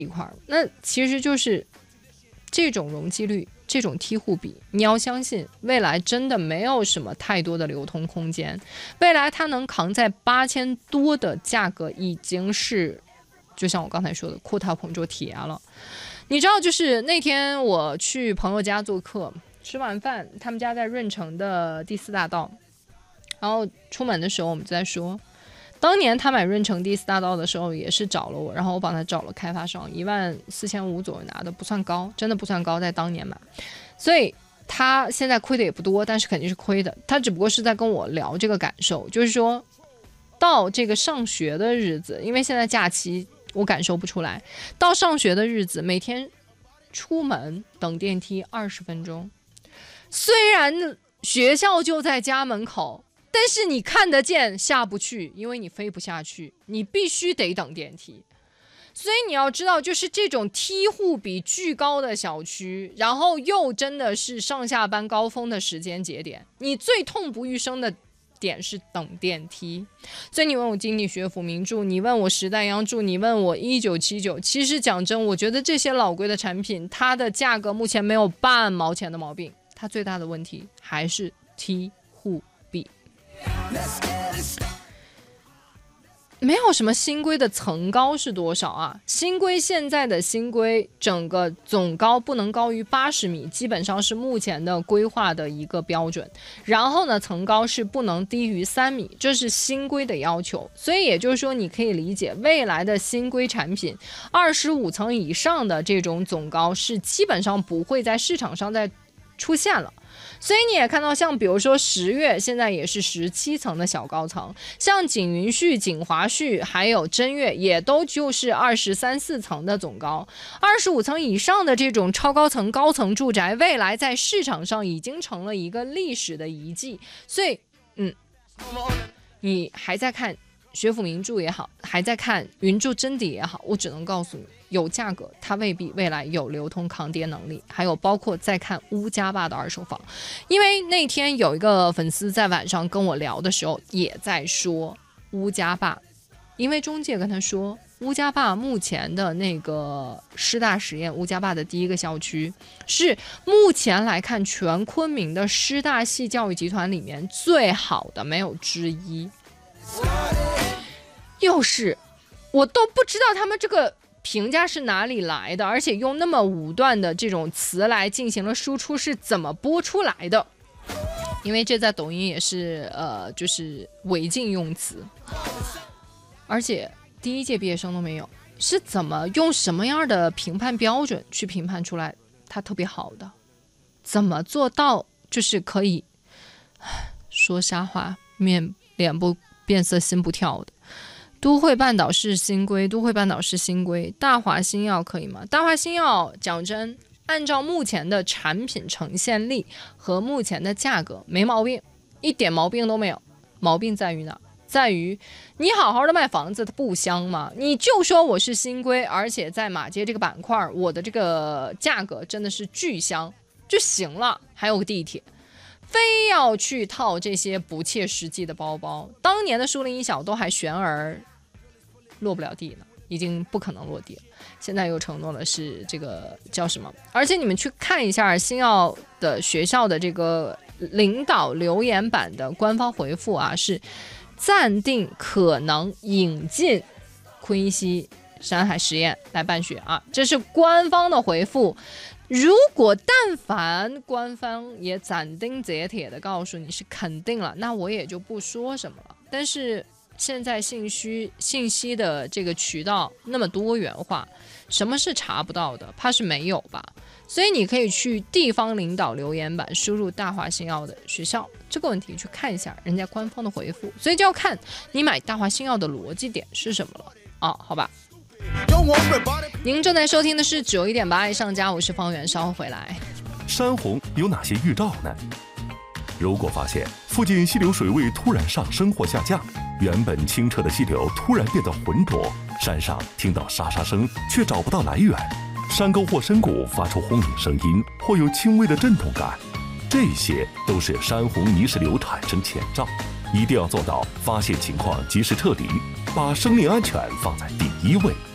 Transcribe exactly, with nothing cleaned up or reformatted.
一块儿。那其实就是这种容积率，这种梯户比，你要相信未来真的没有什么太多的流通空间，未来它能扛在八千多的价格已经是，就像我刚才说的，扩大捧桌铁了。你知道，就是那天我去朋友家做客，吃完饭，他们家在润城的第四大道，然后出门的时候我们就在说，当年他买润城第四大道的时候也是找了我，然后我帮他找了开发商，一万四千五左右拿的，不算高，真的不算高，在当年买，所以他现在亏的也不多，但是肯定是亏的。他只不过是在跟我聊这个感受，就是说到这个上学的日子，因为现在假期我感受不出来，到上学的日子，每天出门等电梯二十分钟，虽然学校就在家门口，但是你看得见下不去，因为你飞不下去，你必须得等电梯。所以你要知道，就是这种梯户比巨高的小区，然后又真的是上下班高峰的时间节点，你最痛不欲生的点是等电梯。所以你问我经济学府名著，你问我时代央著，你问我一九七九，其实讲真，我觉得这些老贵的产品，它的价格目前没有半毛钱的毛病，它最大的问题还是梯户比。没有什么新规的层高是多少啊？新规现在的新规整个总高不能高于八十米，基本上是目前的规划的一个标准。然后呢，层高是不能低于三米，这是新规的要求。所以也就是说，你可以理解未来的新规产品，二十五层以上的这种总高是基本上不会在市场上再出现了。所以你也看到，像比如说十月现在也是十七层的小高层，像锦云序、锦华序还有真悦也都就是二十三四层的总高，二十五层以上的这种超高层高层住宅，未来在市场上已经成了一个历史的遗迹。所以，嗯，你还在看学府名著也好，还在看云著真谛也好，我只能告诉你，有价格它未必未来有流通抗跌能力。还有包括再看乌家坝的二手房，因为那天有一个粉丝在晚上跟我聊的时候也在说乌家坝，因为中介跟他说乌家坝目前的那个师大实验乌家坝的第一个校区是目前来看全昆明的师大系教育集团里面最好的，没有之一。又是我都不知道他们这个评价是哪里来的，而且用那么武断的这种词来进行了输出，是怎么播出来的？因为这在抖音也是呃，就是违禁用词，而且第一届毕业生都没有，是怎么用什么样的评判标准去评判出来它特别好的？怎么做到就是可以说瞎话，面脸不变色心不跳的？都会半岛是新规，都会半岛是新规，大华新药可以吗？大华新药讲真，按照目前的产品呈现力和目前的价格没毛病，一点毛病都没有。毛病在于哪？在于你好好的卖房子它不香吗？你就说我是新规，而且在马街这个板块我的这个价格真的是巨香就行了。还有个地铁，非要去套这些不切实际的包包，当年的树林一小都还悬而落不了地呢，已经不可能落地了。现在又承诺了是这个叫什么？而且你们去看一下新奥的学校的这个领导留言板的官方回复啊，是暂定可能引进昆西山海实验来办学啊，这是官方的回复。如果但凡官方也斩钉截铁的告诉你是肯定了，那我也就不说什么了。但是现在信息信息的这个渠道那么多元化，什么是查不到的？怕是没有吧？所以你可以去地方领导留言板输入大华新奥的学校这个问题去看一下人家官方的回复，所以就要看你买大华新奥的逻辑点是什么了啊？好吧。您正在收听的是九一点八爱上家，我是方圆，稍后回来。 山洪有哪些预兆呢？如果发现附近溪流水位突然上升或下降，原本清澈的溪流突然变得浑浊，山上听到沙沙声却找不到来源，山沟或深谷发出轰鸣声音或有轻微的震动感，这些都是山洪泥石流产生前兆，一定要做到发现情况及时撤离，把生命安全放在第一位。